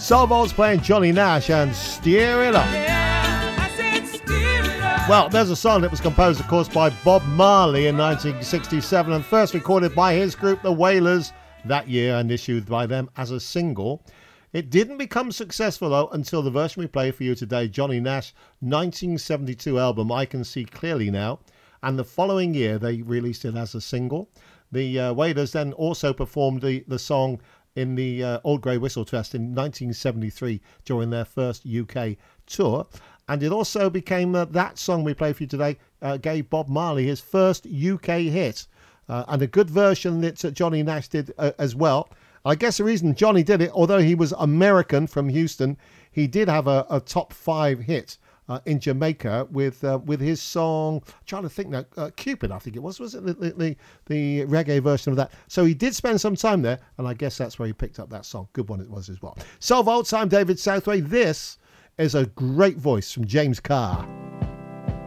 Soul Vaults playing Johnny Nash and Steer It Up. Well, there's a song that was composed, of course, by Bob Marley in 1967 and first recorded by his group, The Wailers, that year and issued by them as a single. It didn't become successful, though, until the version we play for you today, Johnny Nash, 1972 album, I Can See Clearly Now. And the following year, they released it as a single. The Wailers then also performed the song in the Old Grey Whistle Test in 1973 during their first UK tour. And it also became that song we play for you today gave Bob Marley his first UK hit. And a good version that Johnny Nash did as well. I guess the reason Johnny did it, although he was American from Houston, he did have a top 5 hit in Jamaica with his song, I'm trying to think now, Cupid, I think it was it the reggae version of that? So he did spend some time there, and I guess that's where he picked up that song. Good one it was as well. Soul Vaults, I'm David Southway. This is a great voice from James Carr.